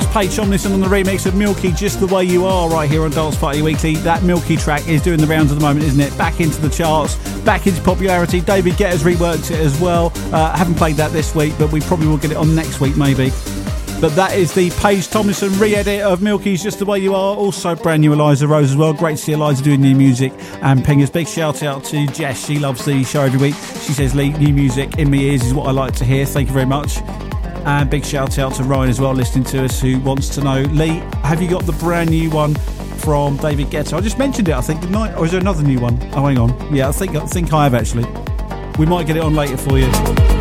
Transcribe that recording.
That's Paige Tomlinson on the remix of Milky, Just the Way You Are, right here on Dance Party Weekly. That Milky track is doing the rounds at the moment, isn't it? Back into the charts, back into popularity. David Guetta's reworked it as well. I haven't played that this week, but we probably will get it on next week maybe. But that is the Paige Tomlinson re-edit of Milky's Just the Way You Are. Also brand new Eliza Rose as well. Great to see Eliza doing new music and pingers. Big shout out to Jess. She loves the show every week. She says, Lee, new music in my ears is what I like to hear. Thank you very much. And big shout out to Ryan as well, listening to us, who wants to know, Lee, have you got the brand new one from David Guetta? I just mentioned it, I think, didn't I? Or is there another new one? Oh, hang on. Yeah, I think I have actually. We might get it on later for you.